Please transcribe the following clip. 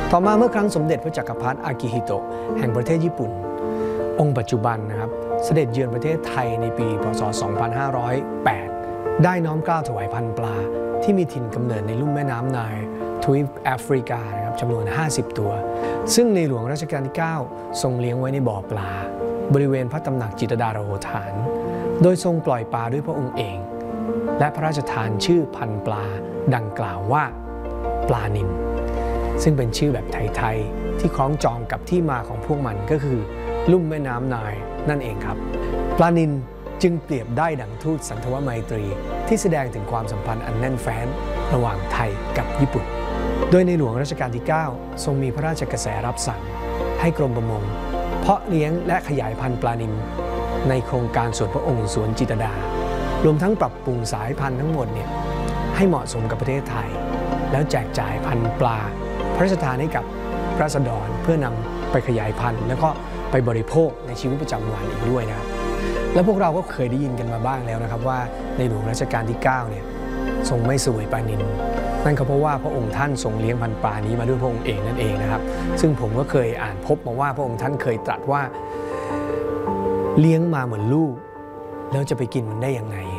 ต่อมาเมื่อครั้งสมเด็จพระจักรพรรดิอากิฮิโตะแห่งประเทศญี่ปุ่นองค์ปัจจุบันนะครับเสด็จเยือนประเทศไทยในปีพ.ศ. 2508 ได้น้อมเกล้าถวายพันธุ์ปลาที่มีถิ่นกำเนิดในลุ่มแม่น้ำไนล์ทวีปแอฟริกานะครับจำนวน 50 ตัว ซึ่งในหลวงรัชกาลที่ 9 ทรงเลี้ยงไว้ในบ่อปลาบริเวณพระตำหนักจิตรดาโรฐานโดยทรงปล่อยปลาด้วยพระองค์เองและพระราชทานชื่อพันธุ์ปลาดังกล่าวว่าปลานิลซึ่งเป็นชื่อแบบไทยๆที่คล้องจองกับที่มาของพวกมันก็คือลุ่มแม่น้ำไนล์นั่นเองครับปลานิลจึงเปรียบได้ดั่งทูตสันทวไมตรีที่แสดงถึงความสัมพันธ์อันแน่นแฟ้นระหว่างไทยกับญี่ปุ่นโดยในหลวงรัชกาลที่ 9 ทรงมีพระราชกระแสรับสั่งให้กรมประมงเพาะเลี้ยงและขยายพันธุ์ปลานิลในโครงการสวนพระองค์สวนจิตรดารวมทั้งปรับปรุงสายพันธุ์ทั้งหมดเนี่ยให้เหมาะสมกับประเทศไทยแล้วแจกจ่ายพันธุ์ปลาพระราชทานให้กับราษฎรเพื่อนำไปขยายพันธุ์แล้วก็ไปบริโภคในชีวิตประจำวันอีกด้วยนะครับแล้วพวกเราก็เคยได้ยินกันมาบ้างแล้วนะครับว่าในหลวงรัชกาลที่ 9 เนี่ยทรงไม่เสวยปลานิลนั่นก็เพราะว่าพระองค์ท่านทรงเลี้ยงพันธุ์ปลานี้มาด้วยพระองค์เองนั่นเองนะครับซึ่งผมก็เคยอ่านพบมาว่าพระองค์ท่านเคยตรัสว่าเลี้ยงมาเหมือนลูกแล้วจะไปกินมันได้ยังไง